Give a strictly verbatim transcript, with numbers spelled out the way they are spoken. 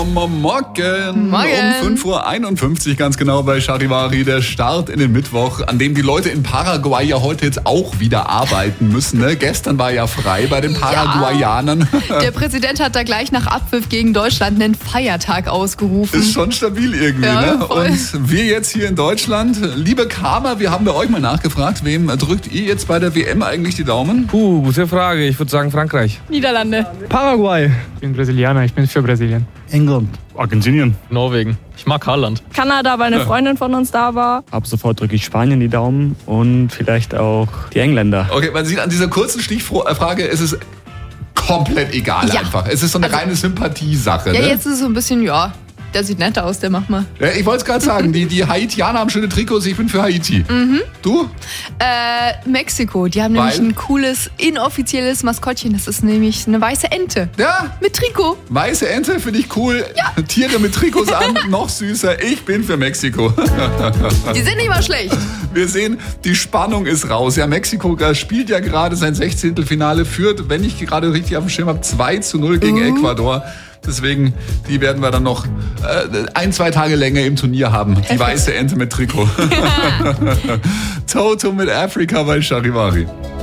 Morgen. Morgen. Um fünf Uhr einundfünfzig ganz genau bei Charivari, der Start in den Mittwoch, an dem die Leute in Paraguay ja heute jetzt auch wieder arbeiten müssen. Ne? Gestern war ja frei bei den Paraguayanern. Ja. Der Präsident hat da gleich nach Abpfiff gegen Deutschland einen Feiertag ausgerufen. Ist schon stabil irgendwie. Ja, ne? voll. Und wir jetzt hier in Deutschland, liebe Karma, wir haben bei euch mal nachgefragt, wem drückt ihr jetzt bei der W M eigentlich die Daumen? Puh, gute Frage. Ich würde sagen Frankreich. Niederlande. Paraguay. Ich bin Brasilianer, ich bin für Brasilien. England. Argentinien. Norwegen. Ich mag Haaland. Kanada, weil eine Freundin von uns da war. Ab sofort drücke ich Spanien die Daumen und vielleicht auch die Engländer. Okay, man sieht an dieser kurzen Stichfrage, es ist komplett egal Ja. einfach. Es ist so eine Also- reine Sympathiesache. Ja, ne? jetzt ist es so ein bisschen, ja, der sieht nett aus, der macht mal. Ja, ich wollte es gerade sagen, die, die Haitianer haben schöne Trikots, ich bin für Haiti. Du? Äh, Mexiko, die haben Weil? nämlich ein cooles, inoffizielles Maskottchen. Das ist nämlich eine weiße Ente. Ja, Mit Trikot. weiße Ente finde ich cool. Tiere mit Trikots an, noch süßer. Ich bin für Mexiko. Die sind nicht mal schlecht. Wir sehen, die Spannung ist raus. Ja, Mexiko spielt ja gerade sein Sechzehntelfinale, führt, wenn ich gerade richtig auf dem Schirm habe, zwei zu null gegen Uh. Ecuador. Deswegen, die werden wir dann noch äh, ein, zwei Tage länger im Turnier haben. Die weiße Ente mit Trikot. Toto mit Afrika bei Charivari.